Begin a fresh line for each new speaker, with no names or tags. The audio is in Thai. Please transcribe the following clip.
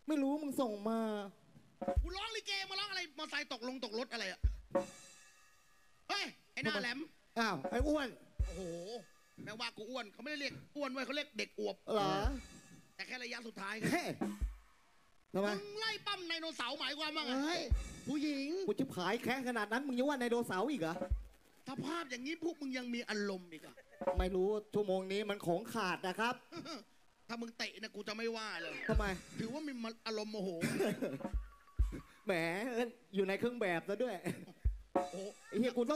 ไม่รู้มึงส่งมา
กูร้องลิเกมาร้องอะไรมอไซค์ตกลงตกรถอะไรอะเฮ้ยไอ้หน้าแหลม
อ้าวไอ้อ้วน
โอ้โหแม้ว่ากูอ้วนเขาไม่ได้เรียกอ้วนเว้ยเขาเรียกเด็กอวบ
เหรอ
แต่แค่ระยะสุดท้าย
เฮ้ทำไม
มึงไล่ปั้มไดโนเสาร์หมายความว่าไง
เฮ้ยผู้หญิงกูจะผายแค่ขนาดนั้นมึงยังว่าไดโนเสาร์อีกเหรอ
สภาพอย่างนี้พวกมึงยังมีอารมณ์อีกอะ
ไม่รู้ชั่วโมงนี้มันของขาดนะครับ
ถ้ามึงเตะนะกูจะไม่ว่าเลย
ทำไม
ถือว่ามีอารมณ์โมโห
แหมอยู่ในเครื่องแบบซะด้วย
โอ้โห
ไอ้เหี้ยกูต้อง